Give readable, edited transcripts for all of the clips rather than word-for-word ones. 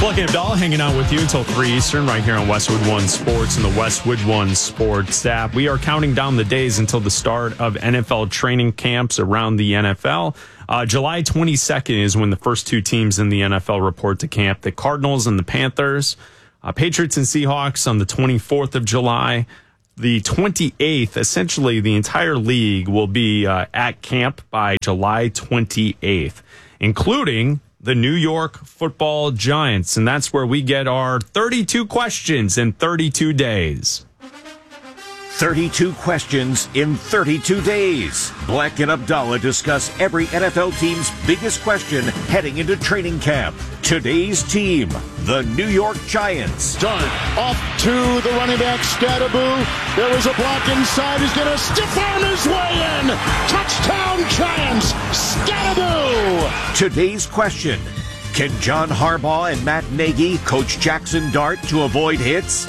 Plucky Abdallah hanging out with you until 3 Eastern right here on Westwood One Sports and the Westwood One Sports app. We are counting down the days until the start of NFL training camps around the NFL. July 22nd is when the first two teams in the NFL report to camp, the Cardinals and the Panthers. Patriots and Seahawks on the 24th of July. The 28th, essentially the entire league will be at camp by July 28th, including the New York Football Giants. And that's where we get our 32 questions in 32 days. 32 questions in 32 days. Black and Abdallah discuss every NFL team's biggest question heading into training camp. Today's team, the New York Giants. Dart off to the running back, Scadaboo. There was a block inside. He's going to stiff arm his way in. Touchdown Giants, Scadaboo. Today's question, can John Harbaugh and Matt Nagy coach Jackson Dart to avoid hits?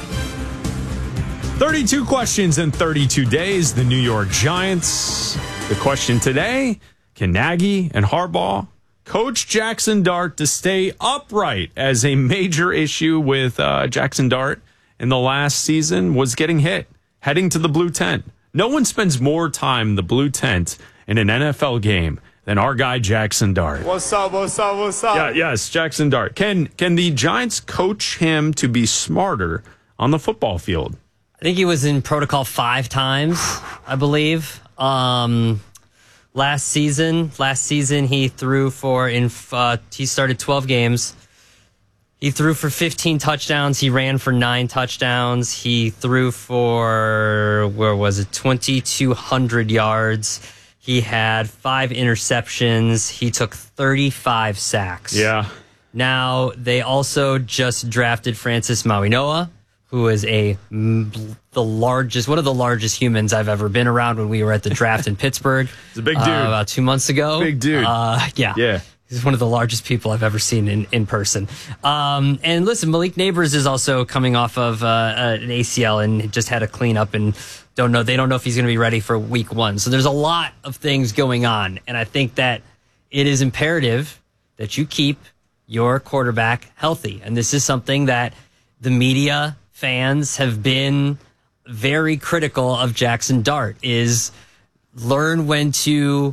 32 questions in 32 days. The New York Giants. The question today, can Nagy and Harbaugh coach Jackson Dart to stay upright, as a major issue with Jackson Dart in the last season was getting hit, heading to the blue tent. No one spends more time in the blue tent in an NFL game than our guy Jackson Dart. What's up, what's up, what's up? Yeah, yes, Jackson Dart. Can the Giants coach him to be smarter on the football field? I think he was in protocol 5 times, I believe. Last season he threw for he started 12 games. He threw for 15 touchdowns. He ran for 9 touchdowns. He threw for 2,200 yards. He had 5 interceptions. He took 35 sacks. Yeah. Now they also just drafted Francis Mauigoa, who is one of the largest humans I've ever been around. When we were at the draft in Pittsburgh, he's a big dude. About 2 months ago. Big dude. Yeah. He's one of the largest people I've ever seen in person. And listen, Malik Neighbors is also coming off of an ACL and just had a cleanup, and they don't know if he's going to be ready for week 1. So there's a lot of things going on, and I think that it is imperative that you keep your quarterback healthy. And this is something that the media, fans have been very critical of Jackson Dart, is learn when to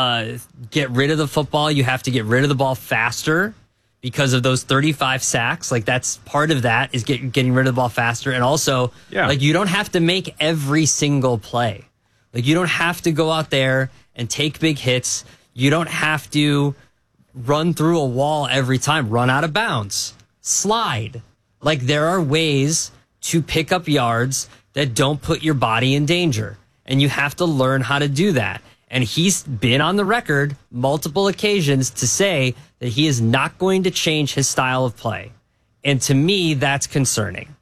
get rid of the football. You have to get rid of the ball faster because of those 35 sacks. Like, that's part of that, is getting rid of the ball faster. And also, you don't have to make every single play. Like, you don't have to go out there and take big hits. You don't have to run through a wall every time, run out of bounds, slide. Like, there are ways to pick up yards that don't put your body in danger. And you have to learn how to do that. And he's been on the record multiple occasions to say that he is not going to change his style of play. And to me, that's concerning.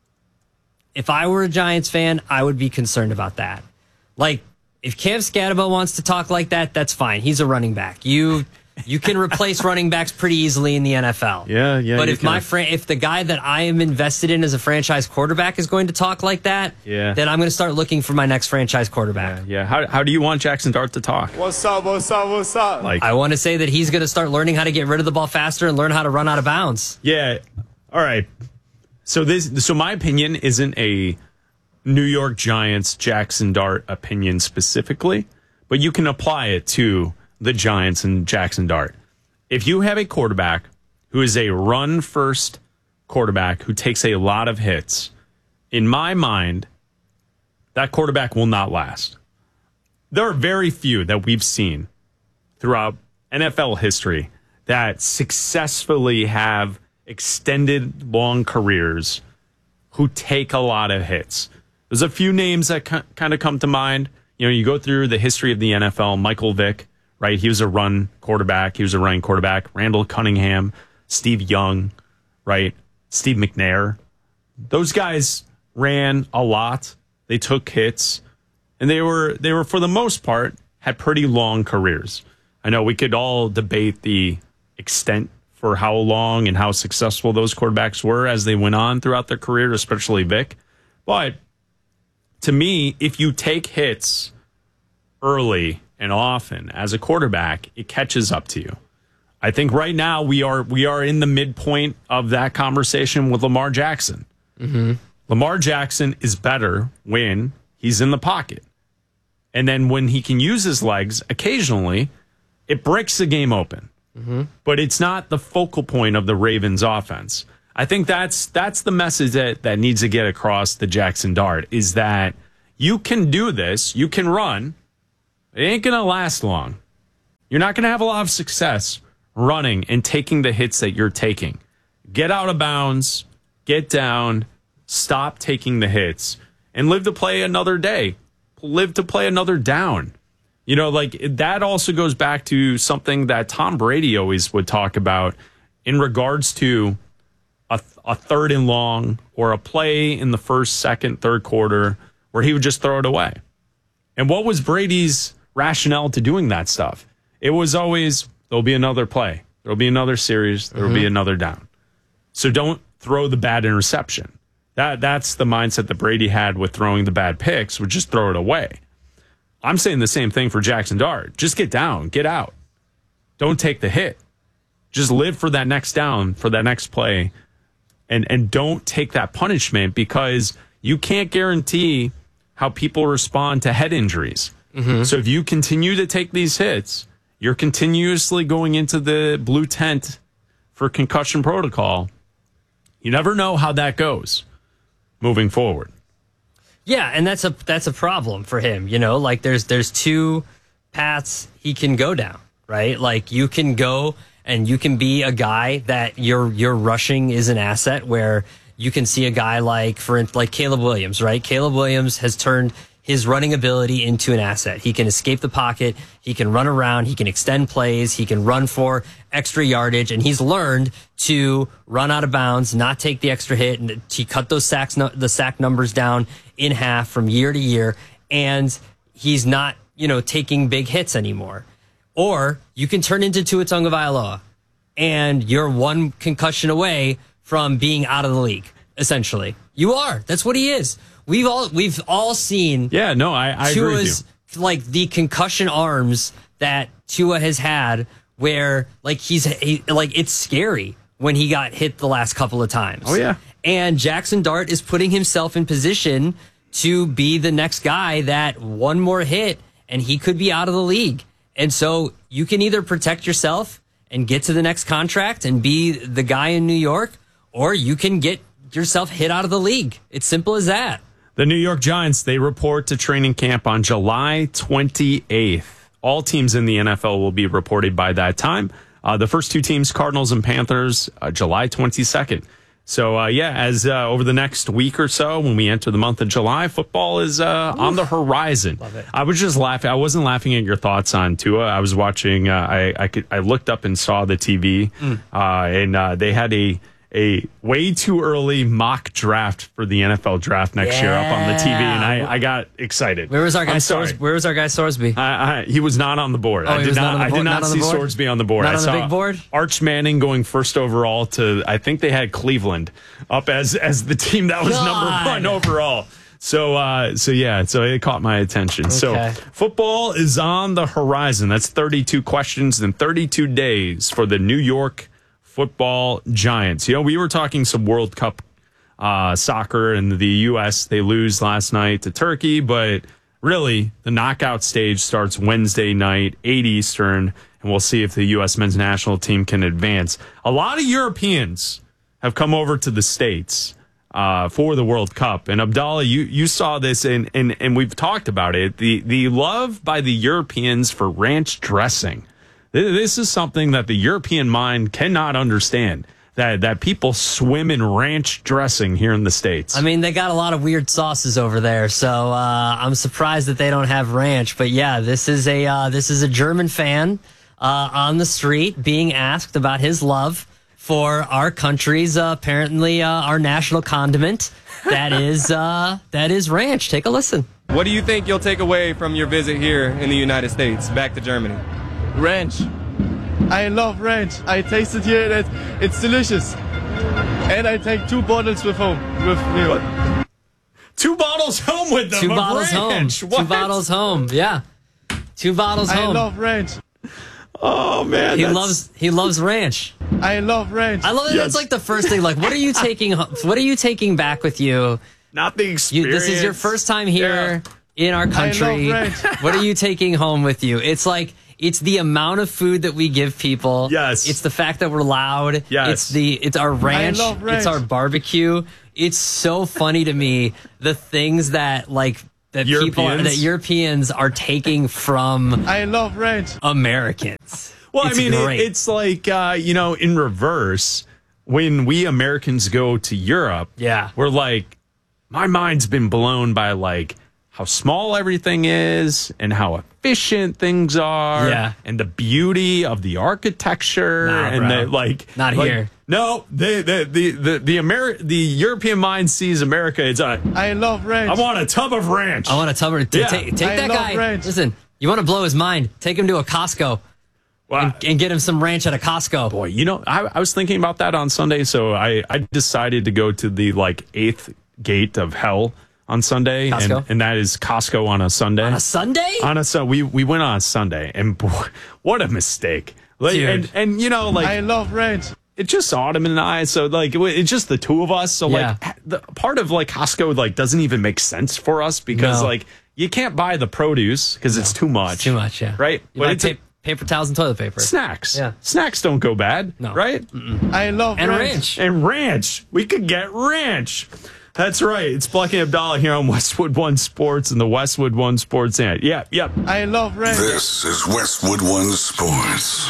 If I were a Giants fan, I would be concerned about that. Like, if Cam Scadaboo wants to talk like that, that's fine. He's a running back. You can replace running backs pretty easily in the NFL. Yeah. But if the guy that I am invested in as a franchise quarterback is going to talk like that, then I'm going to start looking for my next franchise quarterback. Yeah. How do you want Jackson Dart to talk? What's up, what's up, what's up? Like, I want to say that he's going to start learning how to get rid of the ball faster and learn how to run out of bounds. Yeah. All right. So my opinion isn't a New York Giants Jackson Dart opinion specifically, but you can apply it to the Giants and Jackson Dart. If you have a quarterback who is a run-first quarterback who takes a lot of hits, in my mind, that quarterback will not last. There are very few that we've seen throughout NFL history that successfully have extended long careers who take a lot of hits. There's a few names that kind of come to mind. You know, you go through the history of the NFL, Michael Vick, right? He was a run quarterback. He was a running quarterback. Randall Cunningham, Steve Young, right? Steve McNair. Those guys ran a lot. They took hits, and they were for the most part had pretty long careers. I know we could all debate the extent for how long and how successful those quarterbacks were as they went on throughout their career, especially Vic. But to me, if you take hits early and often as a quarterback, it catches up to you. I think right now we are in the midpoint of that conversation with Lamar Jackson. Mm-hmm. Lamar Jackson is better when he's in the pocket. And then when he can use his legs, occasionally, it breaks the game open. Mm-hmm. But it's not the focal point of the Ravens offense. I think that's the message that needs to get across the Jackson Dart, is that you can do this, you can run. It ain't going to last long. You're not going to have a lot of success running and taking the hits that you're taking. Get out of bounds, get down, stop taking the hits, and live to play another day. Live to play another down. You know, like that also goes back to something that Tom Brady always would talk about in regards to a third and long or a play in the first, second, third quarter where he would just throw it away. And what was Brady's rationale to doing that stuff? It was always, there'll be another play. There'll be another series. There'll be another down. So don't throw the bad interception. That's the mindset that Brady had with throwing the bad picks, would just throw it away. I'm saying the same thing for Jackson Dart. Just get down, get out. Don't take the hit. Just live for that next down, for that next play, and don't take that punishment, because you can't guarantee how people respond to head injuries. Mm-hmm. So if you continue to take these hits, you're continuously going into the blue tent for concussion protocol. You never know how that goes moving forward. Yeah, and that's a problem for him. You know, like there's two paths he can go down, right? Like you can go and you can be a guy that your rushing is an asset, where you can see a guy like Caleb Williams, right? Caleb Williams has turned his running ability into an asset. He can escape the pocket. He can run around. He can extend plays. He can run for extra yardage. And he's learned to run out of bounds, not take the extra hit, and to cut those the sack numbers down in half from year to year. And he's not, taking big hits anymore. Or you can turn into Tua Tagovailoa, and you're one concussion away from being out of the league, essentially. You are. That's what he is. We've all seen. Yeah, no, I agree with you. Like the concussion arms that Tua has had, where it's scary when he got hit the last couple of times. Oh yeah. And Jackson Dart is putting himself in position to be the next guy that one more hit and he could be out of the league. And so you can either protect yourself and get to the next contract and be the guy in New York, or you can get yourself hit out of the league. It's simple as that. The New York Giants, they report to training camp on July 28th. All teams in the NFL will be reported by that time. The first two teams, Cardinals and Panthers, July 22nd. So, as over the next week or so, when we enter the month of July, football is on the horizon. Love it. I was just laughing. I wasn't laughing at your thoughts on Tua. I was watching. I looked up and saw the TV, and they had a way too early mock draft for the NFL draft next year up on the TV, and I got excited. Where was our guy Sorsby? He was not on the board. I did not see Sorsby on the board. Not I on saw the big board? Arch Manning going first overall to, I think they had Cleveland up as the team that was number one overall. So it caught my attention. Okay. So football is on the horizon. That's 32 questions in 32 days for the New York Football Giants. We were talking some World Cup soccer, and the U.S., they lose last night to Turkey, but really the knockout stage starts Wednesday night, 8 Eastern, and we'll see if the U.S. men's national team can advance. A lot of Europeans have come over to the States for the World Cup, and Abdallah, you saw this, and we've talked about it, the love by the Europeans for ranch dressing. This is something that the European mind cannot understand, that people swim in ranch dressing here in the States. I mean, they got a lot of weird sauces over there, so I'm surprised that they don't have ranch. But yeah, this is a German fan on the street being asked about his love for our country's apparently our national condiment that is ranch. Take a listen. What do you think you'll take away from your visit here in the United States back to Germany? Ranch. I love ranch. I tasted here and it's delicious. And I take 2 bottles with me. 2 bottles home with them. 2 bottles ranch. home. What? 2 bottles home. Yeah. 2 bottles home. I love ranch. Oh man, He loves ranch. I love ranch. I love that. Yes. That's like the first thing. Like, what are you taking back with you? not the experience. This is your first time here in our country. I love ranch. What are you taking home with you? It's like, it's the amount of food that we give people. Yes. It's the fact that we're loud. Yes. It's our ranch. I love ranch. It's our barbecue. It's so funny to me, the things that Europeans are taking from I love ranch. Americans. Well, It's I mean, great. it's like, in reverse, when we Americans go to Europe, we're like, my mind's been blown by like how small everything is and how efficient things are. Yeah. And the beauty of the architecture. Nah, bro. Not here. No, the European mind sees America. It's I love ranch. I want a tub of ranch. I want to tell her, Yeah. take I that love guy. ranch. Listen, you want to blow his mind, take him to a Costco. Wow. And get him some ranch at a Costco. Boy, I was thinking about that on Sunday, so I decided to go to the like 8th gate of hell on Sunday, Costco? and that is Costco on a Sunday. On a Sunday? We went on a Sunday, and boy, what a mistake! Like, Dude. and I love ranch. it's just Autumn and I, so like it's just the two of us. So Yeah. like the part of like Costco like doesn't even make sense for us because No. like you can't buy the produce because it's too much. It's too much, yeah. Right? You But buy it's paper towels and toilet paper. snacks. Yeah. Snacks don't go bad. No. Right? I love And ranch. ranch. And ranch. We could get ranch. That's right. It's Black and Abdallah here on Westwood One Sports and the Westwood One Sports app. Yep. I love ranch. This is Westwood One Sports.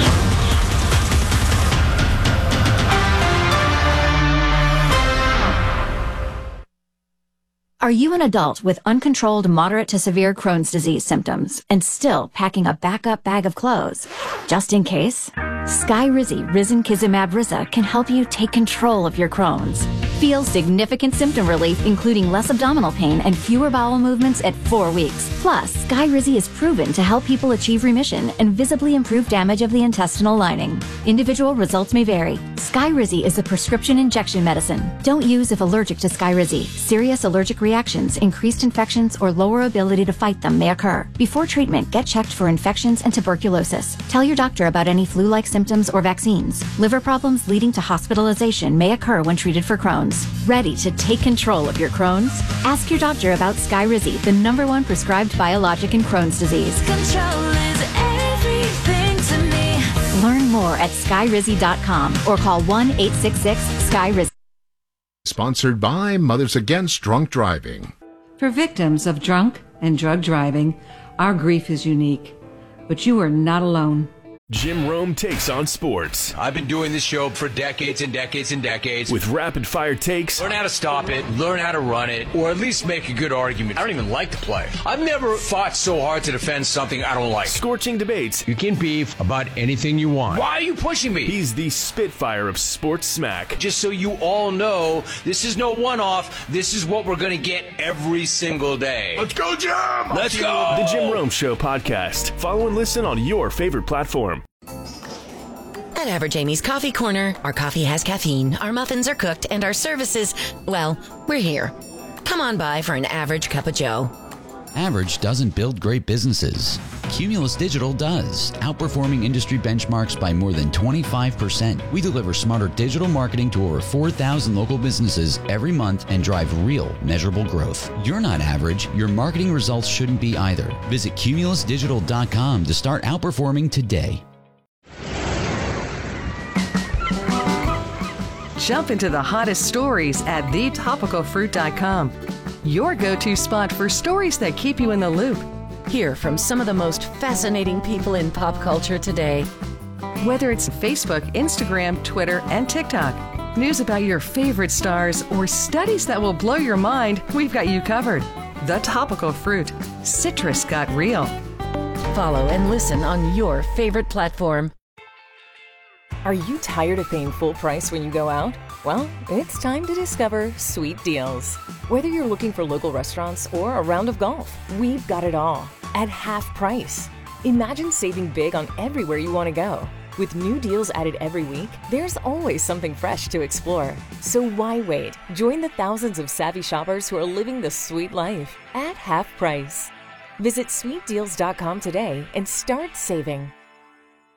Are you an adult with uncontrolled moderate to severe Crohn's disease symptoms and still packing a backup bag of clothes? Just in case, Skyrizi Risankizumab Riza can help you take control of your Crohn's. Feel significant symptom relief, including less abdominal pain and fewer bowel movements at 4 weeks. Plus, Skyrizi is proven to help people achieve remission and visibly improve damage of the intestinal lining. Individual results may vary. Skyrizi is a prescription injection medicine. Don't use if allergic to Skyrizi. Serious allergic reactions, increased infections, or lower ability to fight them may occur. Before treatment, get checked for infections and tuberculosis. Tell your doctor about any flu-like symptoms or vaccines. Liver problems leading to hospitalization may occur when treated for Crohn's. Ready to take control of your Crohn's? Ask your doctor about Skyrizi, the #1 prescribed biologic in Crohn's disease. Control is everything to me. Learn more at skyrizi.com or call 1-866-SKYRIZI. Sponsored by Mothers Against Drunk Driving. For victims of drunk and drug driving, our grief is unique, but you are not alone. Jim Rome takes on sports. I've been doing this show for decades and decades and decades. With rapid-fire takes. Learn how to stop it, learn how to run it, or at least make a good argument. I don't even like the play. I've never fought so hard to defend something I don't like. Scorching debates. You can beef about anything you want. Why are you pushing me? He's the Spitfire of sports smack. Just so you all know, this is no one-off. This is what we're going to get every single day. Let's go, Jim! Let's go! The Jim Rome Show podcast. Follow and listen on your favorite platform. At Average Amy's Coffee Corner, our coffee has caffeine, our muffins are cooked, and our services, well, we're here. Come on by for an average cup of joe. Average doesn't build great businesses. Cumulus Digital does, outperforming industry benchmarks by more than 25%. We deliver smarter digital marketing to over 4,000 local businesses every month and drive real, measurable growth. You're not average. Your marketing results shouldn't be either. Visit cumulusdigital.com to start outperforming today. Jump into the hottest stories at thetopicalfruit.com. Your go-to spot for stories that keep you in the loop. Hear from some of the most fascinating people in pop culture today. Whether it's Facebook, Instagram, Twitter, and TikTok, news about your favorite stars, or studies that will blow your mind, we've got you covered. The Topical Fruit. Citrus got real. Follow and listen on your favorite platform. Are you tired of paying full price when you go out? Well, it's time to discover Sweet Deals. Whether you're looking for local restaurants or a round of golf, we've got it all at half price. Imagine saving big on everywhere you want to go. With new deals added every week, there's always something fresh to explore. So why wait? Join the thousands of savvy shoppers who are living the sweet life at half price. Visit sweetdeals.com today and start saving.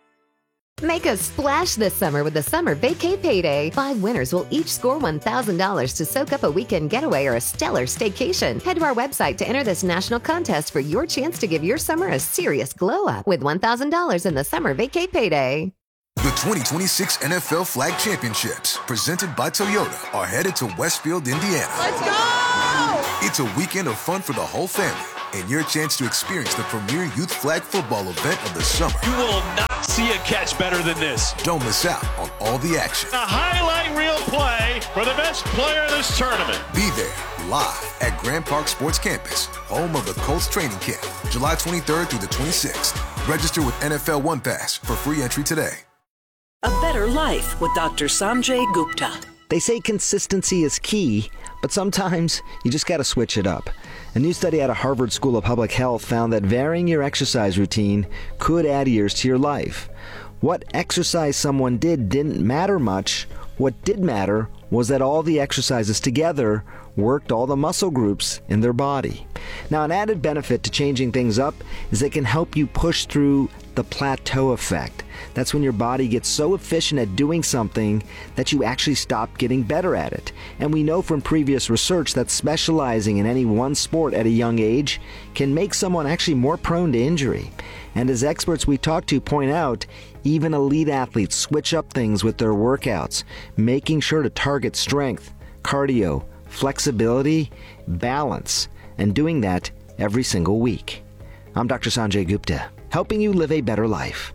Make a splash this summer with the Summer Vacay Payday. 5 winners will each score $1,000 to soak up a weekend getaway or a stellar staycation. Head to our website to enter this national contest for your chance to give your summer a serious glow up with $1,000 in the Summer Vacay Payday. The 2026 NFL Flag Championships, presented by Toyota, are headed to Westfield, Indiana. Let's go! It's a weekend of fun for the whole family and your chance to experience the premier youth flag football event of the summer. You will not see a catch better than this. Don't miss out on all the action. A highlight reel play for the best player in this tournament. Be there live at Grand Park Sports Campus, home of the Colts training camp, July 23rd through the 26th. Register with NFL One Pass for free entry today. A Better Life with Dr. Sanjay Gupta. They say consistency is key, but sometimes you just got to switch it up. A new study out of Harvard School of Public Health found that varying your exercise routine could add years to your life. What exercise someone did didn't matter much. What did matter was that all the exercises together worked all the muscle groups in their body. Now, an added benefit to changing things up is it can help you push through the plateau effect. That's when your body gets so efficient at doing something that you actually stop getting better at it. And we know from previous research that specializing in any one sport at a young age can make someone actually more prone to injury. And as experts we talk to point out, even elite athletes switch up things with their workouts, making sure to target strength, cardio, flexibility, balance, and doing that every single week. I'm Dr. Sanjay Gupta, helping you live a better life.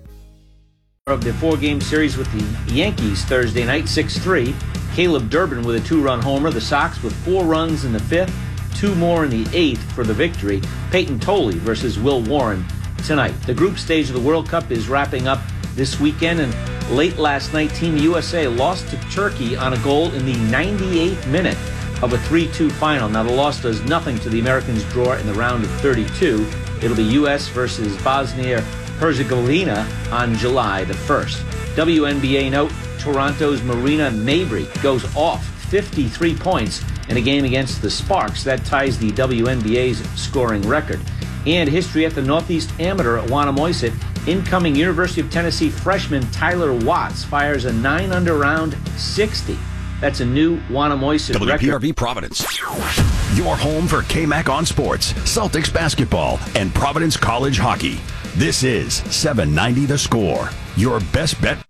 Of the 4-game series with the Yankees Thursday night, 6-3. Caleb Durbin with a 2-run homer. The Sox with 4 runs in the 5th, 2 more in the 8th for the victory. Peyton Tolley versus Will Warren tonight. The group stage of the World Cup is wrapping up this weekend, and late last night, Team USA lost to Turkey on a goal in the 98th minute of a 3-2 final. Now, the loss does nothing to the Americans' draw in the round of 32. It'll be U.S. versus Bosnia-Herzegovina on July the 1st. WNBA note, Toronto's Marina Mabrey goes off 53 points in a game against the Sparks. That ties the WNBA's scoring record. And history at the Northeast Amateur at Wannamoisett. Incoming University of Tennessee freshman Tyler Watts fires a 9-under round 60. That's a new Wannamoisett record. WPRV Providence. Your home for KMAC on sports, Celtics basketball, and Providence College hockey. This is 790 The Score. Your best bet.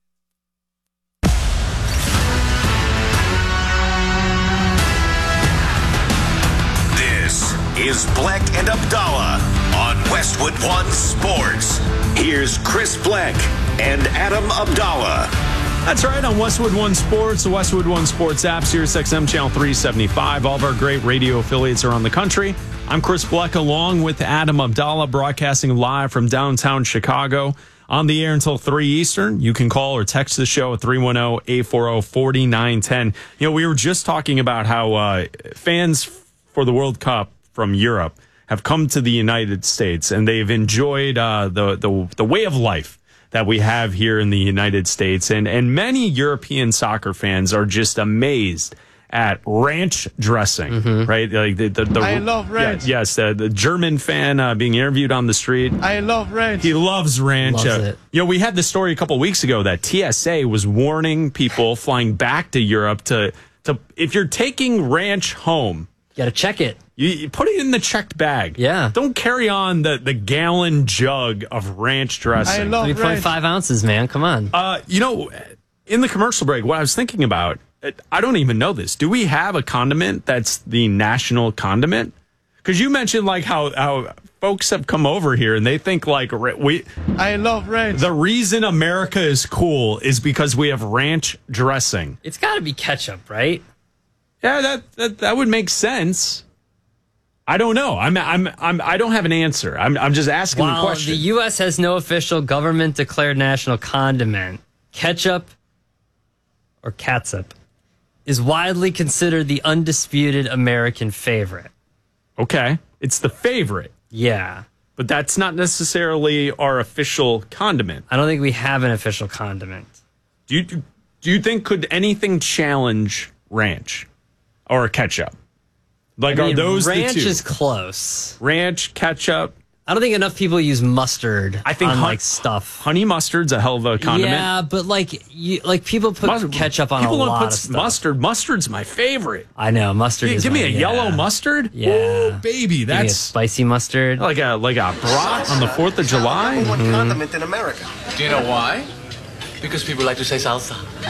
This is Bleck and Abdallah on Westwood One Sports. Here's Chris Bleck and Adam Abdallah. That's right, on Westwood One Sports, the Westwood One Sports app, SiriusXM Channel 375. All of our great radio affiliates around the country. I'm Chris Bleck, along with Adam Abdallah, broadcasting live from downtown Chicago. On the air until 3 Eastern. You can call or text the show at 310-840-4910. You know, we were just talking about how fans for the World Cup from Europe have come to the United States, and they've enjoyed the way of life that we have here in the United States. And many European soccer fans are just amazed at ranch dressing, right? Like I love ranch. Yes, the German fan being interviewed on the street. I love ranch. He loves ranch. Loves it. You know, we had the story a couple weeks ago that TSA was warning people flying back to Europe to if you're taking ranch home, you got to check it. You put it in the checked bag. Yeah. Don't carry on the gallon jug of ranch dressing. I love 3.5 ounces, man. Come on. You know, in the commercial break, what I was thinking about, I don't even know this. Do we have a condiment that's the national condiment? Because you mentioned like how folks have come over here and they think like I love ranch. The reason America is cool is because we have ranch dressing. It's got to be ketchup, right? Yeah, that would make sense. I don't know. I don't have an answer. I'm just asking the question. The U.S. has no official government-declared national condiment. Ketchup or catsup is widely considered the undisputed American favorite. Okay, it's the favorite. Yeah, but that's not necessarily our official condiment. I don't think we have an official condiment. Do you think could anything challenge ranch or ketchup? Like, are those ranch the two? Is close. Ranch, ketchup. I don't think enough people use mustard. I think on like stuff. Honey mustard's a hell of a condiment. Yeah, but people put ketchup on a lot of stuff. Mustard. Mustard's my favorite. I know mustard. Give me a yellow mustard. Yeah, ooh, baby, Give me a that's spicy mustard. like a brat on the 4th of July. One condiment in America. Do you know why? Because people like to say salsa.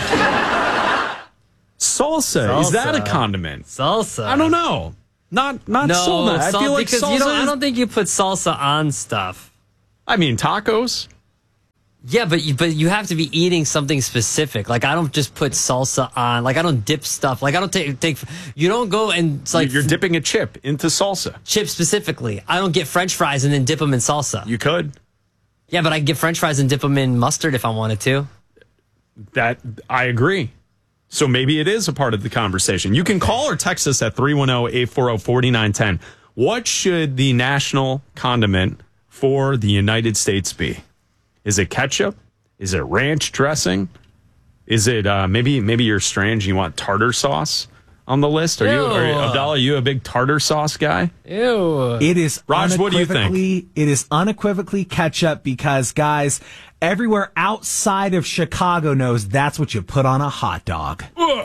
Salsa. Is that a condiment? Salsa. I don't know. Not salsa. I feel like because salsa. I don't think you put salsa on stuff. I mean tacos. Yeah, but you have to be eating something specific. Like I don't just put salsa on. Like I don't dip stuff. Like I don't take. You don't go and it's like you're dipping a chip into salsa. Chip specifically. I don't get French fries and then dip them in salsa. You could. Yeah, but I get French fries and dip them in mustard if I wanted to. That I agree. So maybe it is a part of the conversation. You can call or text us at 310-840-4910. What should the national condiment for the United States be? Is it ketchup? Is it ranch dressing? Is it maybe you're strange and you want tartar sauce on the list? Abdallah, are you a big tartar sauce guy? Ew. It is Raj, what do you think? It is unequivocally ketchup because, guys, everywhere outside of Chicago knows that's what you put on a hot dog.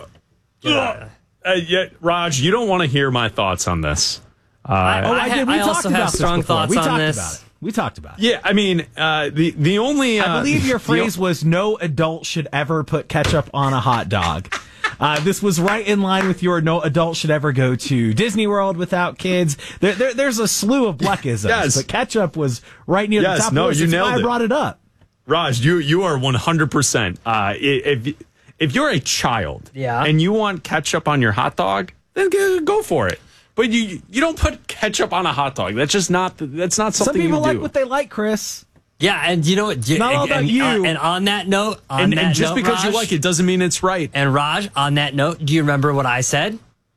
Raj, you don't want to hear my thoughts on this. I did. We I talked also about have this strong before. thoughts We on talked this. about it. We talked about it. Yeah, I mean, the only... I believe your phrase was, no adult should ever put ketchup on a hot dog. This was right in line with your no adult should ever go to Disney World without kids. There's a slew of Bleckisms, Yes. but ketchup was right near the top of the list. you That's nailed why I it. brought it up. Raj, you are 100%. If you're a child and you want ketchup on your hot dog, then go for it. But you don't put ketchup on a hot dog. That's just not something you do. Some people like what they like, Chris. Yeah, and you know what? Not all about you. And on that note, and just because you like it doesn't mean it's right. And Raj, on that note, do you remember what I said?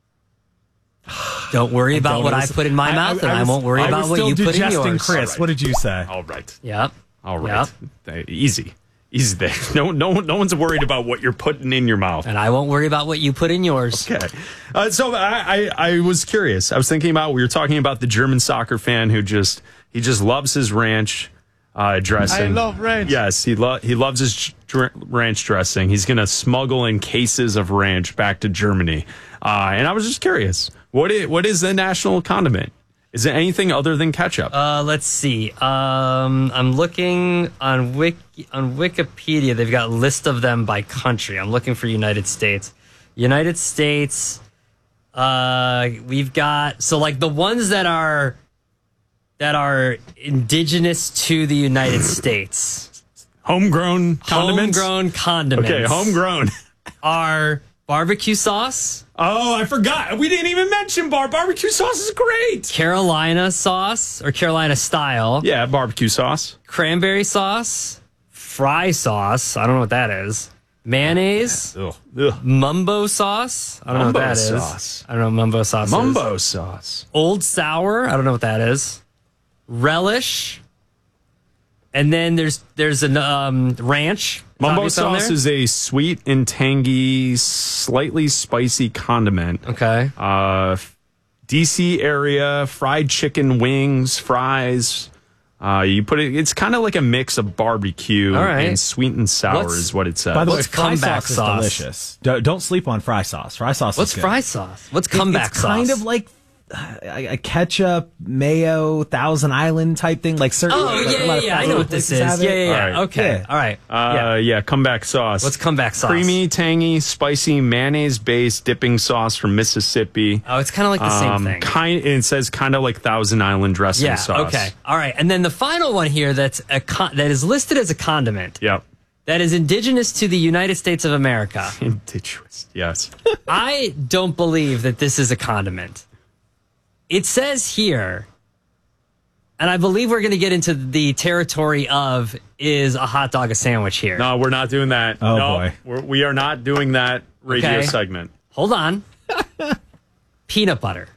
Don't worry about what I put in my mouth, and I won't worry about what you put in yours. Chris, Right. what did you say? All right. Yep. All right. Easy there. No one's worried about what you're putting in your mouth. And I won't worry about what you put in yours. Okay. So I was curious. I was thinking about, we were talking about the German soccer fan who just loves his ranch dressing. I love ranch. Yes, he loves his ranch dressing. He's going to smuggle in cases of ranch back to Germany. And I was just curious, what is the national condiment? Is it anything other than ketchup? Let's see. I'm looking on Wikipedia. They've got a list of them by country. I'm looking for United States. United States. We've got like the ones that are indigenous to the United States. Homegrown condiments? Homegrown condiments. Okay, homegrown. Are barbecue sauce. Oh, I forgot. We didn't even mention barbecue sauce is great. Carolina sauce or Carolina style. Yeah, barbecue sauce. Cranberry sauce. Fry sauce. I don't know what that is. Mayonnaise. Ugh. Mumbo sauce. I don't know what that is. I don't know what mumbo sauce is. Mumbo sauce. Old sour. I don't know what that is. Relish. And then there's a ranch. Mumbo sauce is a sweet and tangy, slightly spicy condiment. Okay. DC area, fried chicken wings, fries. You put it. It's kind of like a mix of barbecue and sweet and sour is what it says. By the way, fry sauce is delicious. Don't sleep on fry sauce. Fry sauce. What's is good. fry sauce? What's comeback it's sauce? Kind of like a ketchup, mayo, Thousand Island type thing. Like certain. Yeah. I know what this is. Yeah. Okay. All right. Yeah, comeback sauce. What's comeback sauce? Creamy, tangy, spicy, mayonnaise-based dipping sauce from Mississippi. Oh, it's kind of like the same thing. It says kind of like Thousand Island dressing Yeah. sauce. Okay. All right. And then the final one here that is listed as a condiment. Yep. That is indigenous to the United States of America. Indigenous. Yes. I don't believe that this is a condiment. It says here, and I believe we're going to get into the territory of, is a hot dog a sandwich here? No, we're not doing that. Oh, no, boy. We are not doing that radio Okay. segment. Hold on. Peanut butter.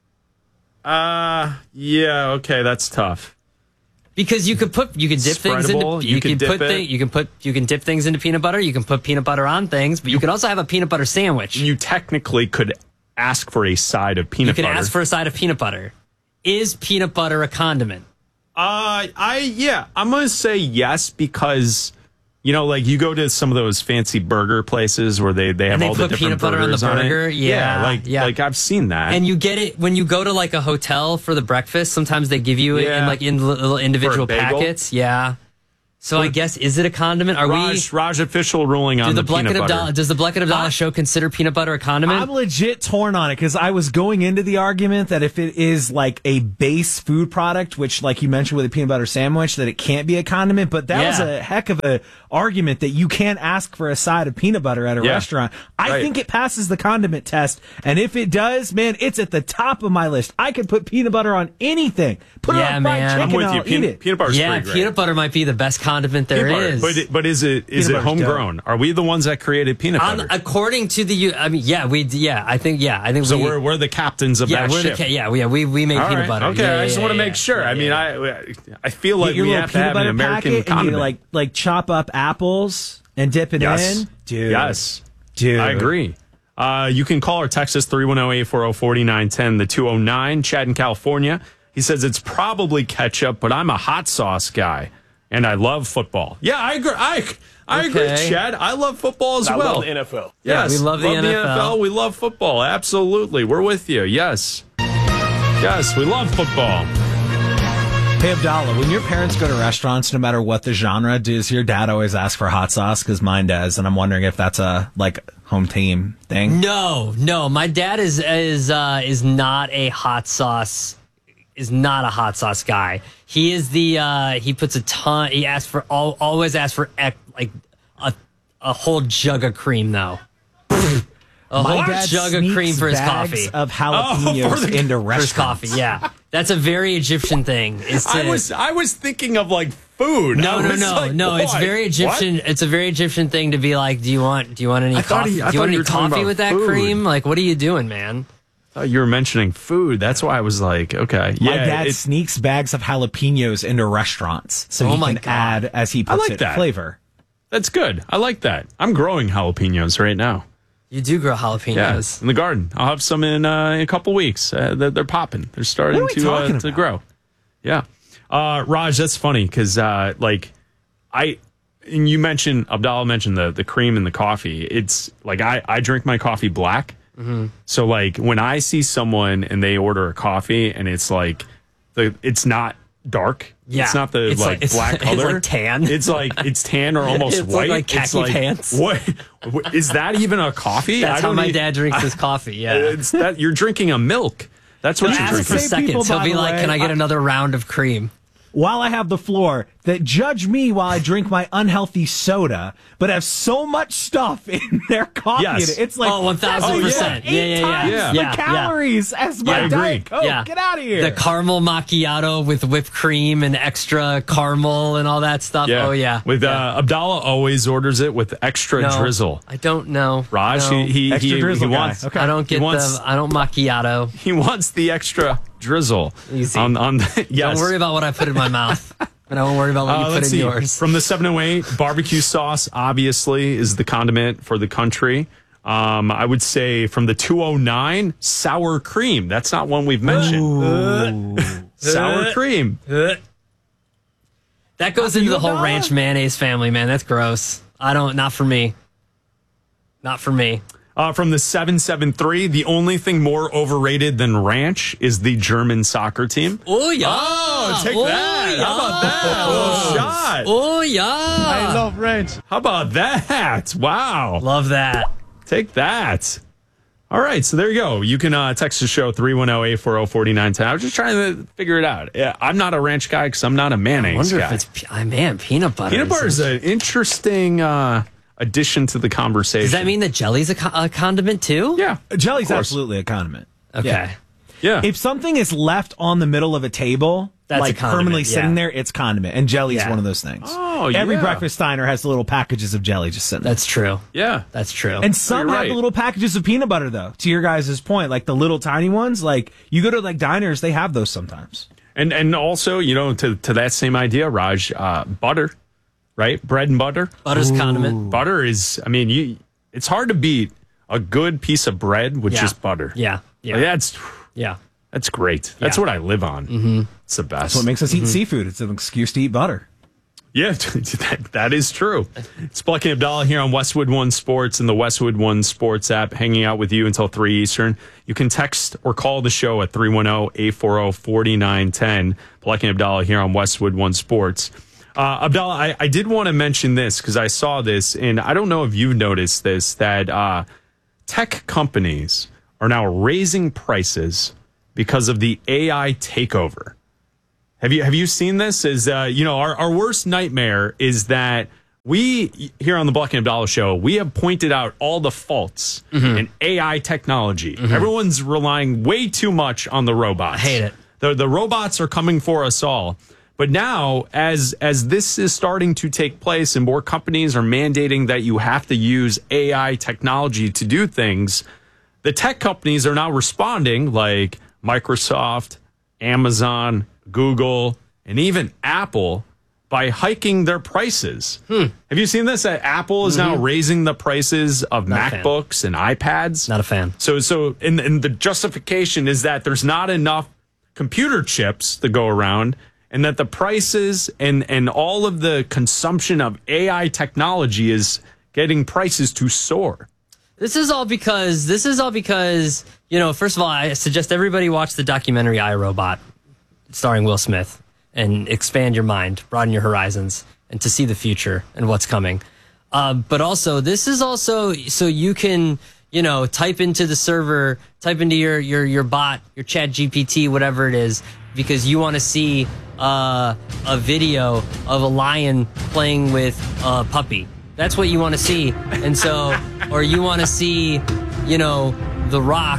Yeah, okay, that's tough. Because you can dip things into Spreadable, you can dip things into peanut butter. You can put peanut butter on things, but you can also have a peanut butter sandwich. You technically could ask for a side of peanut butter. You can ask for a side of peanut butter. Is peanut butter a condiment? I'm going to say yes because, you know, like you go to some of those fancy burger places where they have all the different peanut butter on the burgers burger. it. Yeah, like I've seen that. And you get it when you go to like a hotel for the breakfast. Sometimes they give you it in little individual packets. Yeah. So I guess, is it a condiment? Raj official ruling on the peanut butter. Does the Black and Abdallah show consider peanut butter a condiment? I'm legit torn on it because I was going into the argument that if it is like a base food product, which like you mentioned with a peanut butter sandwich, that it can't be a condiment. But that was a heck of a argument that you can't ask for a side of peanut butter at a restaurant. I think it passes the condiment test. And if it does, man, it's at the top of my list. I could put peanut butter on anything. Put it on fried chicken. I'm with you. Eat it. Peanut butter's pretty great. Peanut butter might be the best condiment there is. But is it homegrown? Are we the ones that created peanut butter? According to the, I think so. We're the captains of that ship. We make peanut butter. Okay, I just want to make sure. I feel like we have to have an American condiment. And you like chop up apples and dip it in. Dude. Yes, dude. I agree. You can call or text us 310-840-4910, the 209. Chad in California. He says it's probably ketchup, but I'm a hot sauce guy. And I love football. Yeah, I agree. I agree, Chad. I love football as well. I love the NFL. Yes, we love the NFL. We love football. Absolutely. We're with you. Yes. Yes, we love football. Hey, Abdallah, when your parents go to restaurants, no matter what the genre, does your dad always ask for hot sauce? Because mine does, and I'm wondering if that's a home team thing. No. My dad is not a hot sauce. Is not a hot sauce guy. He is he puts a ton. He always asks for a whole jug of cream though. A My whole dad jug of cream for his bags coffee. of jalapenos into restaurants. For his coffee, yeah. That's a very Egyptian thing. I was thinking of like food. No. It's very Egyptian. It's a very Egyptian thing to be like, do you want any coffee? Do you want any coffee with that cream? Like, what are you doing, man? I thought you were mentioning food. That's why I was like, okay. My dad sneaks bags of jalapenos into restaurants so he can add, as he puts it, flavor. That's good. I like that. I'm growing jalapenos right now. You do grow jalapenos. Yeah, in the garden. I'll have some in a couple weeks. They're popping. They're starting to grow. Yeah. Raj, that's funny because and you mentioned, Abdallah mentioned the cream in the coffee. It's like I drink my coffee black. Mm-hmm. So like when I see someone and they order a coffee and it's like it's not dark. Yeah. It's not the black color. It's like tan. It's tan or almost it's white. Like khaki pants. What is that even a coffee? That's how my dad drinks his coffee. Yeah. It's that you're drinking a milk. That's what you're drinking. For seconds. He'll be like, "Can I get another round of cream?" While I have the floor, that judge me while I drink my unhealthy soda, but have so much stuff in their coffee. Yes. It's like 1,000%. Eight times the calories as my Diet Coke. Get out of here. The caramel macchiato with whipped cream and extra caramel and all that stuff. Yeah. Oh yeah. Abdallah always orders it with extra drizzle. I don't know. Raj, no. he drizzle wants. Okay. I don't get I don't macchiato. He wants the extra drizzle. Easy. On yes. Don't worry about what I put in my mouth. And I won't worry about what you put in yours. From the 708, barbecue sauce obviously is the condiment for the country. I would say from the 209, sour cream. That's not one we've mentioned. Sour cream. That goes into the whole ranch mayonnaise family, man. That's gross. Not for me. Not for me. From the 773, the only thing more overrated than ranch is the German soccer team. Oh, yeah. Oh, take that. How about that? Little shot. Oh, yeah. I love ranch. How about that? Wow. Love that. Take that. All right, so there you go. You can text the show 310-840-4910. I was just trying to figure it out. Yeah, I'm not a ranch guy because I'm not a mayonnaise guy. I wonder if it's peanut butter. Peanut butter is an interesting addition to the conversation. Does that mean that jelly's a condiment too? Yeah, jelly's absolutely a condiment. Okay. Yeah. If something is left on the middle of a table, that's like permanently sitting there, it's condiment. And jelly is one of those things. Oh, yeah. Every breakfast diner has little packages of jelly just sitting there. That's true. Yeah. That's true. And some have the little packages of peanut butter, though, to your guys' point. Like the little tiny ones, like you go to like diners, they have those sometimes. And also, to that same idea, Raj, butter, right? Bread and butter. Butter's condiment. Butter is, it's hard to beat a good piece of bread with just butter. Yeah. Like, That's great. That's what I live on. Mm-hmm. It's the best. That's what makes us eat seafood. It's an excuse to eat butter. Yeah, that is true. It's Black and Abdallah here on Westwood One Sports and the Westwood One Sports app, hanging out with you until 3 Eastern. You can text or call the show at 310-840-4910. Black and Abdallah here on Westwood One Sports. Abdallah, I did want to mention this because I saw this, and I don't know if you've noticed this, that tech companies are now raising prices because of the AI takeover. Have you seen this? Our worst nightmare is that we here on the Black and Abdallah show, we have pointed out all the faults in AI technology. Everyone's relying way too much on the robots. I hate it. The robots are coming for us all. But now, as this is starting to take place and more companies are mandating that you have to use AI technology to do things, the tech companies are now responding, like Microsoft, Amazon, Google, and even Apple, by hiking their prices. Have you seen this? Apple is now raising the prices of MacBooks and iPads. Not a fan. So and the justification is that there's not enough computer chips to go around, and that the prices and all of the consumption of AI technology is getting prices to soar. This is all because, first of all, I suggest everybody watch the documentary iRobot, starring Will Smith, and expand your mind, broaden your horizons, and to see the future and what's coming. But also, this is also so you can, type into the server, type into your bot, your Chat GPT, whatever it is, because you want to see a video of a lion playing with a puppy. That's what you want to see. And so, or you want to see, The Rock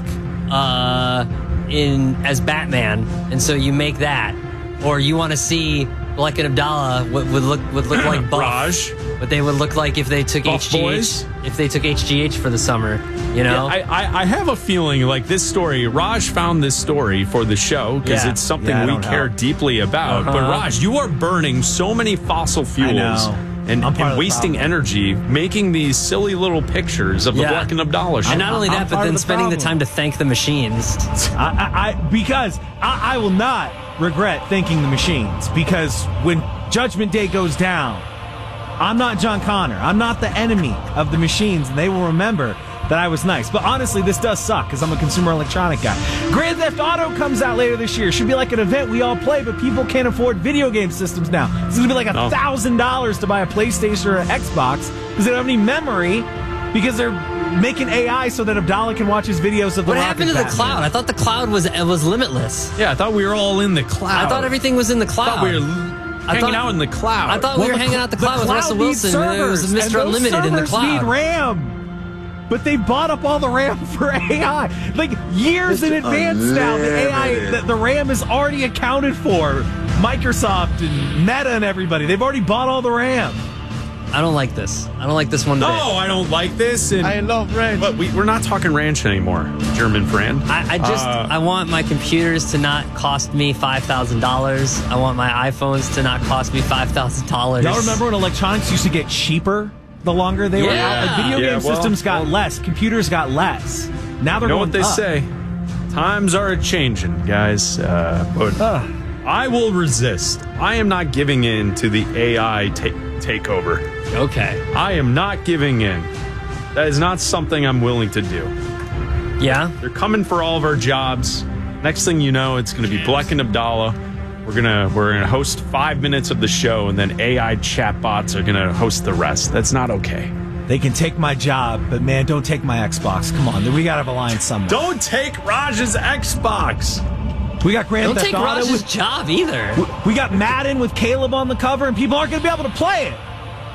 as Batman, and so you make that. Or you want to see Black and Abdallah would look like Buff. Raj. What they would look like if they took Buff HGH. Boys. If they took HGH for the summer, Yeah, I have a feeling like this story, Raj found this story for the show because it's something we care deeply about. But Raj, you are burning so many fossil fuels and wasting energy making these silly little pictures of the Black and Abdallah show. And not only that, but then spending the time to thank the machines. Because I will not regret thanking the machines, because when Judgment Day goes down, I'm not John Connor. I'm not the enemy of the machines, and they will remember that I was nice. But honestly, this does suck because I'm a consumer electronic guy. Grand Theft Auto comes out later this year. Should be like an event we all play, but people can't afford video game systems now. It's going to be like $1,000 to buy a PlayStation or an Xbox because they don't have any memory, because they're making AI so that Abdallah can watch his videos of the What happened to the cloud? I thought the cloud was limitless. Yeah, I thought we were all in the cloud. I thought everything was in the cloud. I thought we were hanging out in the cloud. I thought we were hanging out the cloud with Russell Wilson. And it was Mr. Unlimited in the cloud. Need RAM. But they bought up all the RAM for AI. Like years in advance now, the AI, the RAM is already accounted for. Microsoft and Meta and everybody, they've already bought all the RAM. I don't like this. I don't like this one bit. No, I don't like this. And I love ranch. But we're not talking ranch anymore, German friend. I want my computers to not cost me $5,000. I want my iPhones to not cost me $5,000. Y'all remember when electronics used to get cheaper the longer they were out? Like video game systems got less, computers got less. Now they're going what they up. say. Times are a-changing, guys. But I will resist. I am not giving in to the AI takeover. Okay. I am not giving in. That is not something I'm willing to do. Yeah? They're coming for all of our jobs. Next thing you know, it's going to be Black and Abdallah. We're gonna host 5 minutes of the show, and then AI chatbots are gonna host the rest. That's not okay. They can take my job, but man, don't take my Xbox. Come on, we gotta have a line somewhere. Don't take Raj's Xbox. We got Grand Theft Auto. Don't take Raj's job either. We got Madden with Caleb on the cover, and people aren't gonna be able to play it.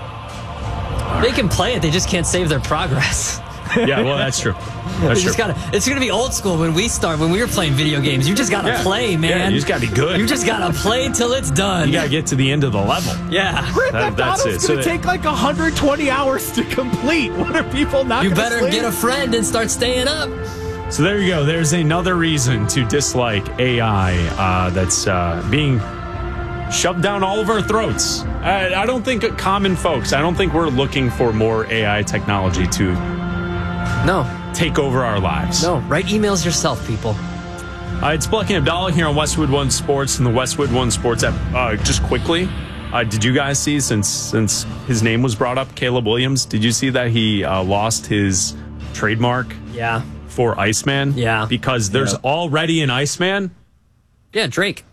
They can play it, they just can't save their progress. Yeah, well, that's true. That's true. It's going to be old school when we were playing video games. You just got to play, man. Yeah, you just got to be good. You just got to play till it's done. You got to get to the end of the level. Yeah. Grand Theft Auto's going to take like 120 hours to complete. What are people not You gonna better sleep? get a friend and start staying up. So there you go. There's another reason to dislike AI that's being shoved down all of our throats. I don't think common folks, I don't think we're looking for more AI technology to take over our lives. No, write emails yourself, people. It's Black and Abdallah here on Westwood One Sports and the Westwood One Sports app. Just quickly, did you guys see, since his name was brought up, Caleb Williams, did you see that he lost his trademark for Iceman? Yeah. Because there's already an Iceman? Yeah, Drake.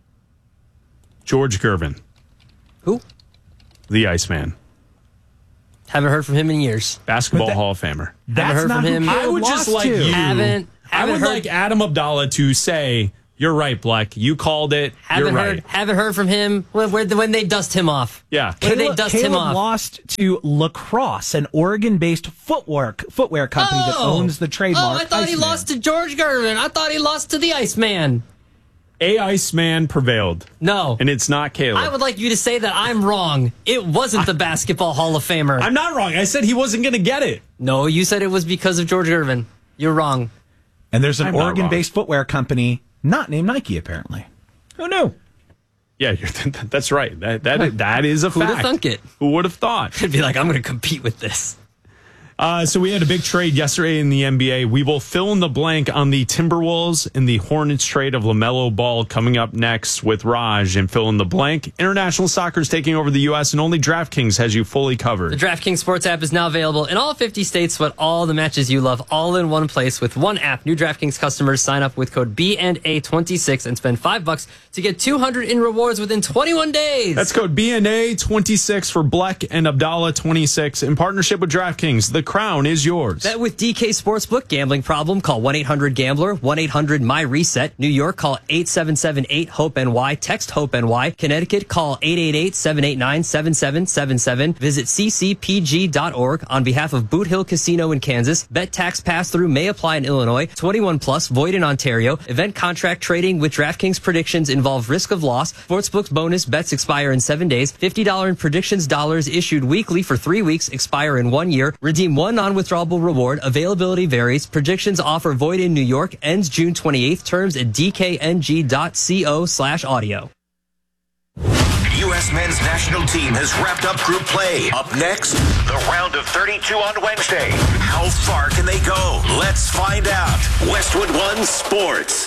George Gervin. Who? The Iceman. Haven't heard from him in years. Basketball Hall of Famer. Haven't heard from him. I would just like you. I would like Adam Abdallah to say, you're right, Black. You called it. You're right. Haven't heard from him when they dust him off. Yeah. When they dust him off. Lost to Lacrosse, an Oregon-based footwear company that owns the trademark. Oh, I thought he lost to George Gervin. I thought he lost to the Iceman. A Iceman prevailed. No. And it's not Caleb. I would like you to say that I'm wrong. It wasn't the Basketball Hall of Famer. I'm not wrong. I said he wasn't going to get it. No, you said it was because of George Gervin. You're wrong. And there's an Oregon-based footwear company not named Nike, apparently. Who knew? Yeah, that's right. That is a fact. Who would have thunk it? Who would have thought? It'd be like, I'm going to compete with this. So we had a big trade yesterday in the NBA. We will fill in the blank on the Timberwolves and the Hornets trade of LaMelo Ball coming up next with Raj and fill in the blank. International soccer is taking over the U.S. and only DraftKings has you fully covered. The DraftKings Sports app is now available in all 50 states with all the matches you love all in one place with one app. New DraftKings customers sign up with code BNA26 and spend $5 to get $200 in rewards within 21 days. That's code BNA26 for Black and Abdallah 26 in partnership with DraftKings. The crown is yours. Bet with DK Sportsbook. Gambling problem? Call 1-800-GAMBLER. 1-800-MY-RESET. New York, call 877-8-HOPE-NY. Text HOPE-NY. Connecticut, call 888-789-7777. Visit ccpg.org on behalf of Boot Hill Casino in Kansas. Bet tax pass-through may apply in Illinois. 21 plus, void in Ontario. Event contract trading with DraftKings predictions involve risk of loss. Sportsbook's bonus bets expire in 7 days. $50 in predictions dollars issued weekly for 3 weeks, expire in 1 year. Redeem one non-withdrawable reward. Availability varies. Predictions offer void in New York. Ends June 28th. Terms at dkng.co/audio. U.S. men's national team has wrapped up group play. Up next, the round of 32 on Wednesday. How far can they go? Let's find out. Westwood One Sports.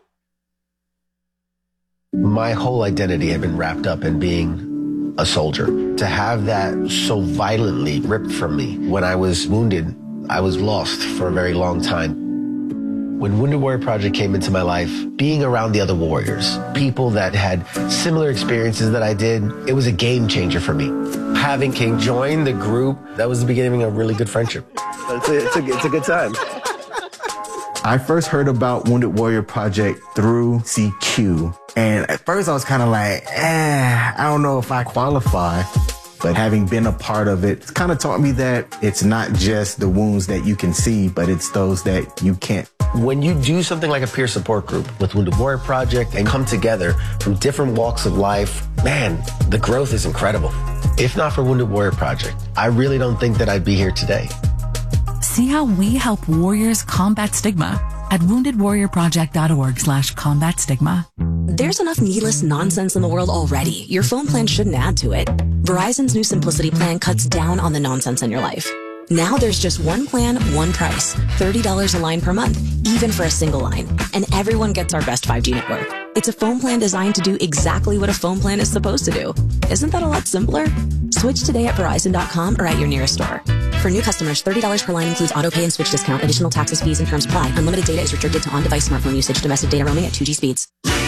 My whole identity had been wrapped up in being a soldier. To have that so violently ripped from me when I was wounded, I was lost for a very long time. When Wounded Warrior Project came into my life, being around the other warriors, people that had similar experiences that I did, it was a game changer for me. Having King join the group, that was the beginning of a really good friendship. It's a good time. I first heard about Wounded Warrior Project through CQ. And at first I was kind of like, I don't know if I qualify. But having been a part of it, it's kind of taught me that it's not just the wounds that you can see, but it's those that you can't. When you do something like a peer support group with Wounded Warrior Project and come together from different walks of life, man, the growth is incredible. If not for Wounded Warrior Project, I really don't think that I'd be here today. See how we help warriors combat stigma at woundedwarriorproject.org/combat stigma. There's enough needless nonsense in the world already. Your phone plan shouldn't add to it. Verizon's new Simplicity plan cuts down on the nonsense in your life. Now there's just one plan, one price. $30 a line per month, even for a single line. And everyone gets our best 5G network. It's a phone plan designed to do exactly what a phone plan is supposed to do. Isn't that a lot simpler? Switch today at Verizon.com or at your nearest store. For new customers, $30 per line includes auto pay and switch discount. Additional taxes, fees, and terms apply. Unlimited data is restricted to on-device smartphone usage. Domestic data roaming at 2G speeds.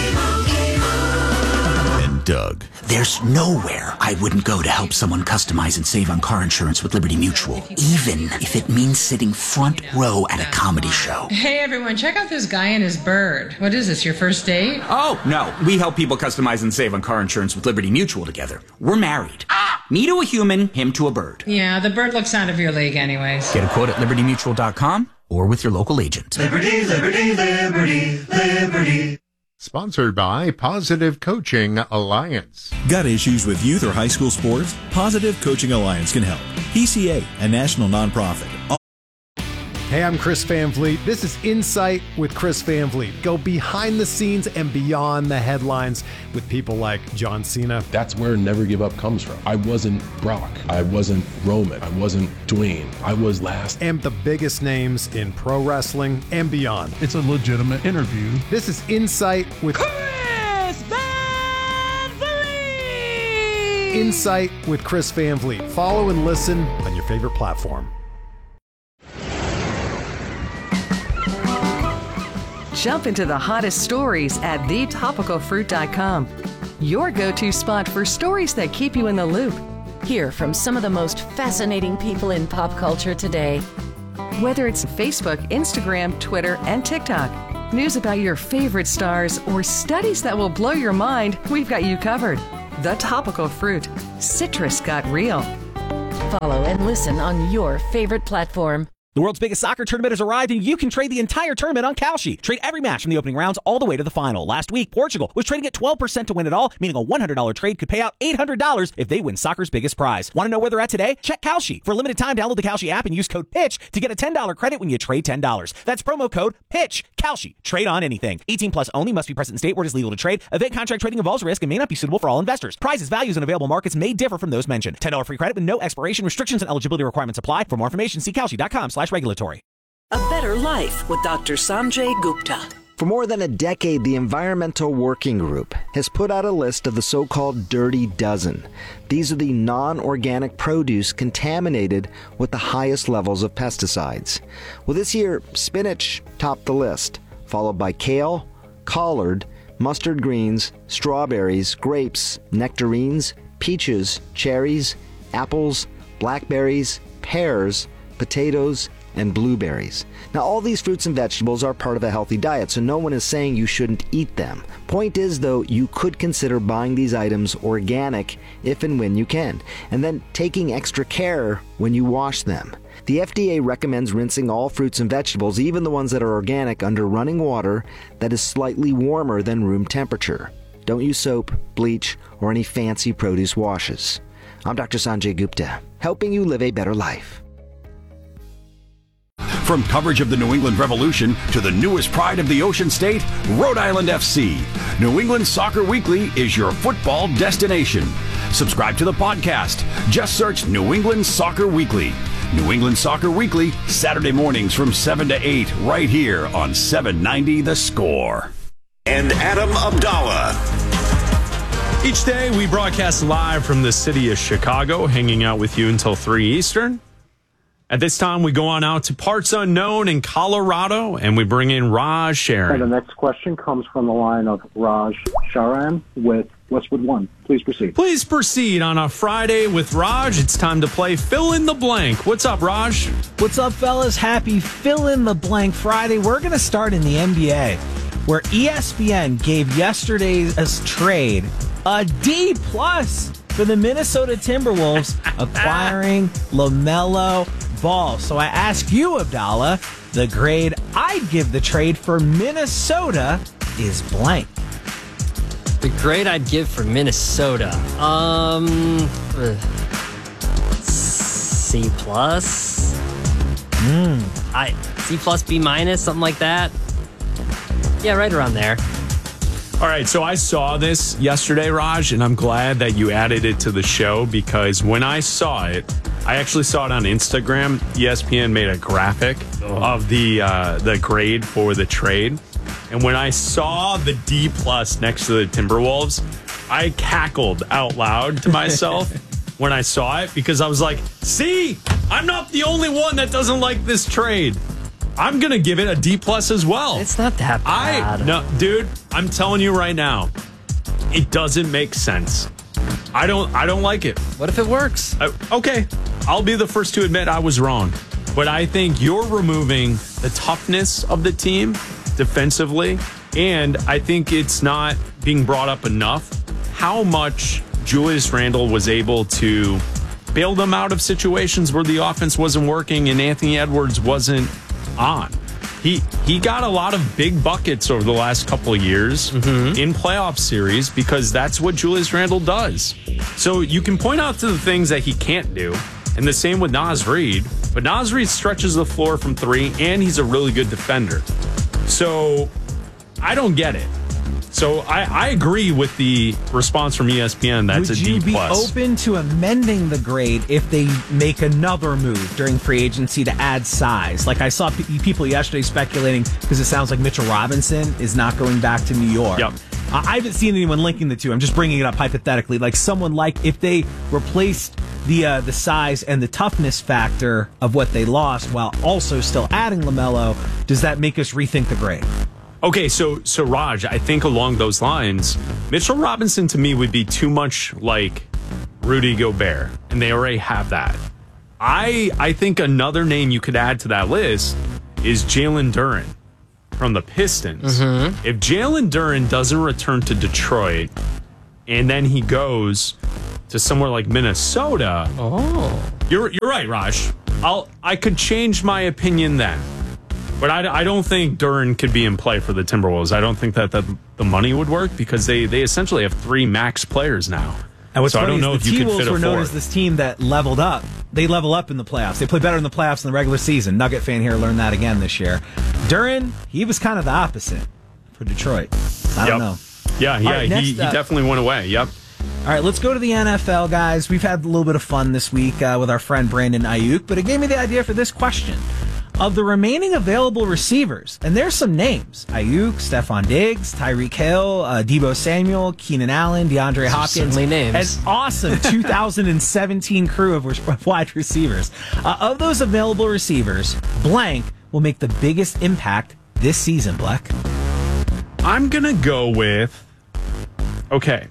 And Doug. There's nowhere I wouldn't go to help someone customize and save on car insurance with Liberty Mutual, even if it means sitting front row at a comedy show. Hey everyone, check out this guy and his bird. What is this, your first date? Oh, no. We help people customize and save on car insurance with Liberty Mutual together. We're married. Me to a human, him to a bird. Yeah, the bird looks out of your league anyways. Get a quote at libertymutual.com or with your local agent. Liberty, liberty, liberty, liberty. Sponsored by Positive Coaching Alliance. Got issues with youth or high school sports? Positive Coaching Alliance can help. PCA, a national nonprofit. Hey, I'm Chris Van Vliet. This is Insight with Chris Van Vliet. Go behind the scenes and beyond the headlines with people like John Cena. That's where Never Give Up comes from. I wasn't Brock. I wasn't Roman. I wasn't Dwayne. I was last. And the biggest names in pro wrestling and beyond. It's a legitimate interview. This is Insight with Chris Van Vliet. Insight with Chris Van Vliet. Follow and listen on your favorite platform. Jump into the hottest stories at thetopicalfruit.com. Your go-to spot for stories that keep you in the loop. Hear from some of the most fascinating people in pop culture today. Whether it's Facebook, Instagram, Twitter, and TikTok, news about your favorite stars, or studies that will blow your mind, we've got you covered. The Topical Fruit. Citrus got real. Follow and listen on your favorite platform. The world's biggest soccer tournament has arrived, and you can trade the entire tournament on Kalshi. Trade every match from the opening rounds all the way to the final. Last week, Portugal was trading at 12% to win it all, meaning a $100 trade could pay out $800 if they win soccer's biggest prize. Want to know where they're at today? Check Kalshi. For a limited time, download the Kalshi app and use code PITCH to get a $10 credit when you trade $10. That's promo code PITCH. Kalshi. Trade on anything. 18 plus only. Must be present in state where it is legal to trade. Event contract trading involves risk and may not be suitable for all investors. Prizes, values, and available markets may differ from those mentioned. $10 free credit with no expiration. Restrictions and eligibility requirements apply. For more information, see kalshi.com/regulatory. A Better Life with Dr. Sanjay Gupta. For more than a decade, the Environmental Working Group has put out a list of the so-called Dirty Dozen. These are the non-organic produce contaminated with the highest levels of pesticides. Well, this year, spinach topped the list, followed by kale, collard, mustard greens, strawberries, grapes, nectarines, peaches, cherries, apples, blackberries, pears, potatoes, and blueberries. Now, all these fruits and vegetables are part of a healthy diet, so no one is saying you shouldn't eat them. Point is, though, you could consider buying these items organic if and when you can, and then taking extra care when you wash them. The FDA recommends rinsing all fruits and vegetables, even the ones that are organic, under running water that is slightly warmer than room temperature. Don't use soap, bleach, or any fancy produce washes. I'm Dr. Sanjay Gupta, helping you live a better life. From coverage of the New England Revolution to the newest pride of the Ocean State, Rhode Island FC, New England Soccer Weekly is your football destination. Subscribe to the podcast. Just search New England Soccer Weekly. New England Soccer Weekly, Saturday mornings from 7 to 8, right here on 790 The Score. And Adam Abdallah. Each day we broadcast live from the city of Chicago, hanging out with you until 3 Eastern. At this time, we go on out to parts unknown in Colorado, and we bring in Raj Sharan. And the next question comes from the line of Raj Sharan with Westwood One. Please proceed. Please proceed on a Friday with Raj. It's time to play Fill in the Blank. What's up, Raj? What's up, fellas? Happy Fill in the Blank Friday. We're going to start in the NBA, where ESPN gave yesterday's trade a D+ for the Minnesota Timberwolves acquiring LaMelo Ball. So I ask you, Abdallah, the grade I'd give the trade for Minnesota is blank. The grade I'd give for Minnesota, C+. C+, B-, something like that. Yeah, right around there. All right, so I saw this yesterday, Raj, and I'm glad that you added it to the show, because when I saw it, I actually saw it on Instagram. ESPN made a graphic of the grade for the trade. And when I saw the D+ next to the Timberwolves, I cackled out loud to myself when I saw it, because I was like, see, I'm not the only one that doesn't like this trade. I'm going to give it a D+ as well. It's not that bad. No, dude, I'm telling you right now, it doesn't make sense. I don't like it. What if it works? Okay, I'll be the first to admit I was wrong. But I think you're removing the toughness of the team defensively, and I think it's not being brought up enough how much Julius Randle was able to bail them out of situations where the offense wasn't working and Anthony Edwards wasn't on. He got a lot of big buckets over the last couple of years in playoff series, because that's what Julius Randle does. So you can point out to the things that he can't do, and the same with Naz Reid, But Naz Reid stretches the floor from 3, and he's a really good defender. So I don't get it. So I agree with the response from ESPN. That's a D+. Would you be open to amending the grade if they make another move during free agency to add size? Like I saw people yesterday speculating because it sounds like Mitchell Robinson is not going back to New York. Yep. I haven't seen anyone linking the two. I'm just bringing it up hypothetically. Like someone like if they replaced the size and the toughness factor of what they lost while also still adding LaMelo, does that make us rethink the grade? Okay, so Raj, I think along those lines, Mitchell Robinson to me would be too much like Rudy Gobert, and they already have that. I think another name you could add to that list is Jalen Duren from the Pistons. Mm-hmm. If Jalen Duren doesn't return to Detroit, and then he goes to somewhere like Minnesota, you're right, Raj. I could change my opinion then. But I don't think Duren could be in play for the Timberwolves. I don't think that the money would work because they essentially have 3 max players now. And what's so funny I don't know is if the you could fit T-Wolves a were known 4th. as this team that leveled up. They level up in the playoffs. They play better in the playoffs than the regular season. Nugget fan here learned that again this year. Duren, he was kind of the opposite for Detroit. I don't know. Yeah, Right, he definitely went away. Yep. All right, let's go to the NFL, guys. We've had a little bit of fun this week with our friend Brandon Ayuk, but it gave me the idea for this question. Of the remaining available receivers, and there's some names: Ayuk, Stephon Diggs, Tyreek Hill, Deebo Samuel, Keenan Allen, DeAndre Hopkins. Certainly names. An awesome 2017 crew of wide receivers. Of those available receivers, blank will make the biggest impact this season, Black. I'm going to go with, okay,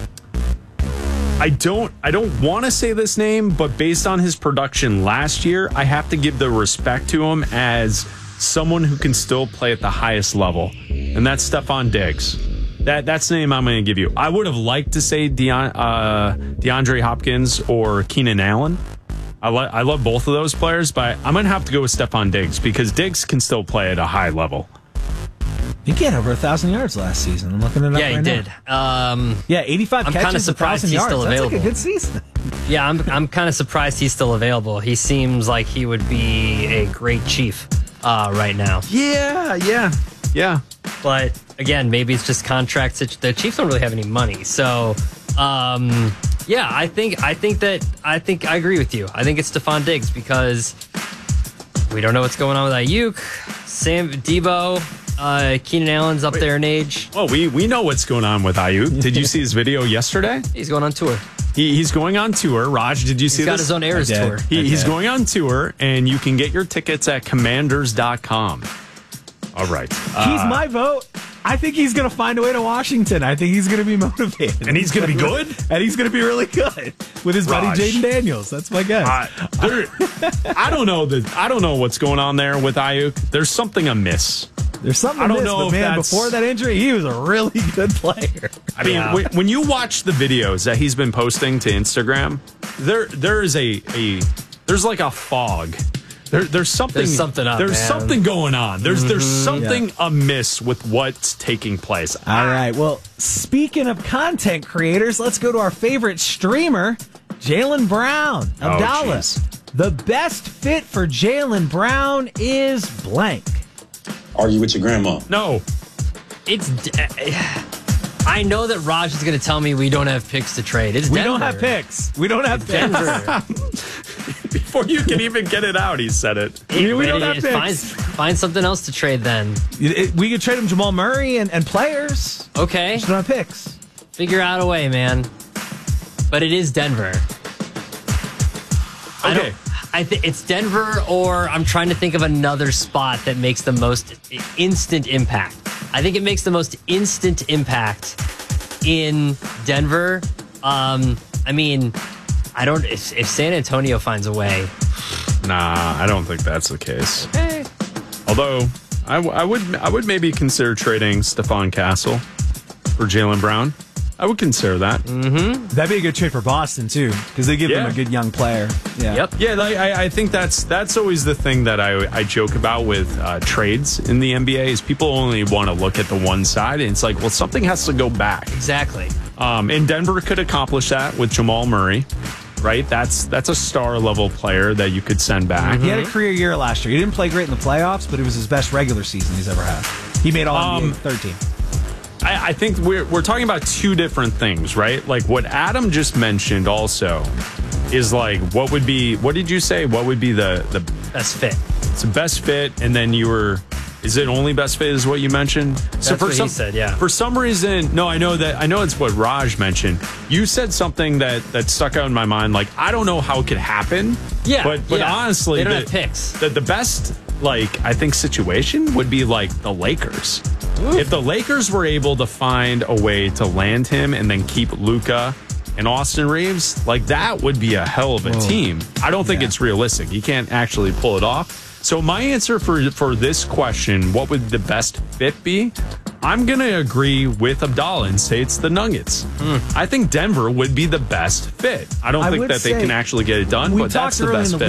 I don't want to say this name, but based on his production last year, I have to give the respect to him as someone who can still play at the highest level, and that's Stephon Diggs. That's the name I'm going to give you. I would have liked to say DeAndre Hopkins or Keenan Allen. I love both of those players, but I'm going to have to go with Stephon Diggs because Diggs can still play at a high level. He had over 1,000 yards last season. I'm looking it up right now. Yeah, 85 I'm catches, kind of surprised he's still available. That's like a good season. Yeah, I'm kind of surprised he's still available. He seems like he would be a great Chief right now. Yeah. But again, maybe it's just contracts. The Chiefs don't really have any money, so yeah, I think I agree with you. I think it's Stephon Diggs because we don't know what's going on with Ayuk, Debo. Keenan Allen's up there in age. Well, we know what's going on with Ayuk. Did you see his video yesterday? He's going on tour. He's going on tour. Raj, did you see this? He's got his own Eras tour. He's going on tour, and you can get your tickets at commanders.com. All right. He's my vote. I think he's going to find a way to Washington. I think he's going to be motivated. And he's going to be good? And he's going to be really good with his buddy Jaden Daniels. That's my guess. I don't know what's going on there with Ayuk. There's something amiss. There's something amiss, but man, before that injury, he was a really good player. I mean, when you watch the videos that he's been posting to Instagram, there's like a fog. There's something up. There's something going on. There's something amiss with what's taking place. All right. Well, speaking of content creators, let's go to our favorite streamer, Jaylen Brown. Abdallah. The best fit for Jaylen Brown is blank. Argue with your grandma. No. I know that Raj is going to tell me we don't have picks to trade. We don't have picks. We don't have Denver. Before you can even get it out, he said it. We don't have picks. Find something else to trade then. We could trade him Jamal Murray and players. Okay. Just don't have picks. Figure out a way, man. But it is Denver. Okay. I think it's Denver, or I'm trying to think of another spot that makes the most instant impact. I think it makes the most instant impact in Denver. I mean, I don't. If San Antonio finds a way, nah, I don't think that's the case. Although I would maybe consider trading Stephon Castle for Jaylen Brown. I would consider that. Mm-hmm. That'd be a good trade for Boston too, because they give them a good young player. Yeah. Yep. Yeah, I think that's always the thing that I joke about with trades in the NBA is people only want to look at the one side, and it's like, well, something has to go back. Exactly. And Denver could accomplish that with Jamal Murray, right? That's a star level player that you could send back. He had a career year last year. He didn't play great in the playoffs, but it was his best regular season he's ever had. He made all NBA 13. I think we're talking about two different things, right? Like what Adam just mentioned also is like what did you say? What would be the best fit? It's the best fit, and then is it only best fit is what you mentioned? That's what he said, yeah. For some reason, no, I know it's what Raj mentioned. You said something that stuck out in my mind. Like, I don't know how it could happen. Yeah. But honestly, they don't have picks. The best, I think, situation would be like the Lakers. Ooh. If the Lakers were able to find a way to land him and then keep Luka and Austin Reeves, that would be a hell of a team. I don't think it's realistic. You can't actually pull it off. So my answer for this question, what would the best fit be? I'm going to agree with Abdallah and say it's the Nuggets. I think Denver would be the best fit. I don't think that they can actually get it done, but that's the best fit.